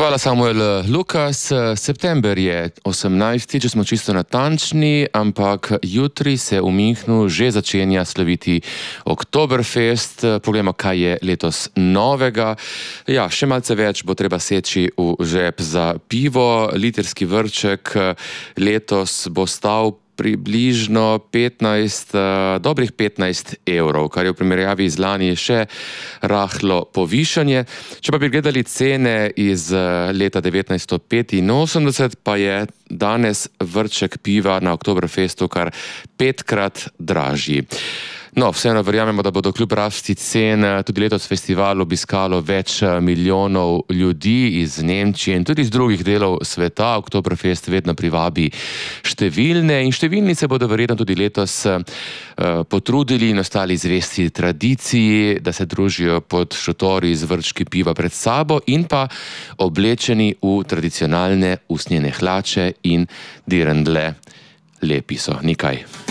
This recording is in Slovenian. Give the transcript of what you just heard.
Hvala, Samuel. Lukas, september je 18., če smo čisto natančni, ampak jutri se v Münchnu že začenja slaviti Oktoberfest. Poglejmo, kaj je letos novega. Ja, še malce več bo treba seči v žep za pivo. Litrski vrček letos bo stal približno dobrih 15 evrov, kar je v primerjavi z lani še rahlo povišanje. Če pa bi gledali cene iz leta 1985, pa je danes vrček piva na Oktoberfestu kar 5-krat dražji. No, vseeno verjamemo, da bodo kljub rasti cen tudi letos festival obiskalo več milijonov ljudi iz Nemčije in tudi iz drugih delov sveta. Oktoberfest vedno privabi številne in številni se bodo verjetno tudi letos potrudili in ostali zvesti tradiciji, da se družijo pod šotori z vrčki piva pred sabo in pa oblečeni v tradicionalne usnjene hlače in dirndle. Lepi so, nikaj.